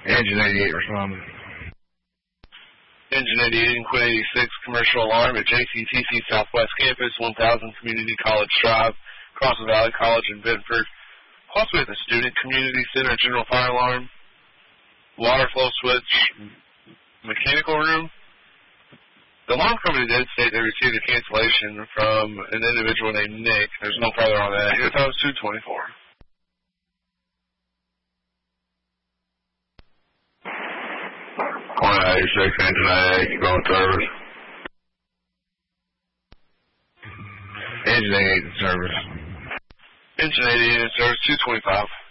Engine 88 responding. Engine 88 and Quinn 86, commercial alarm at JCTC Southwest Campus, 1000 Community College Drive, across the Valley College in Bedford. Possibly at the Student Community Center, general fire alarm, water flow switch, mechanical room. The alarm company did state they received a cancellation from an individual named Nick. There's no further on that. Here, that was 224. Quinn 86, engine 88, going service. Engine 88 in service. Engine 88 in service, 225.